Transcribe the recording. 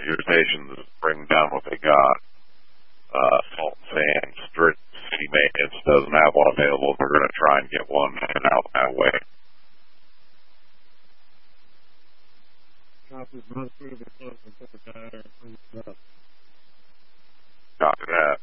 irritations, bring down what they got. Salt and sand, strict city maintenance doesn't have one available. They're going to try and get one out that way. Copy, not through the close and put the guy there and clean it up. Copy that.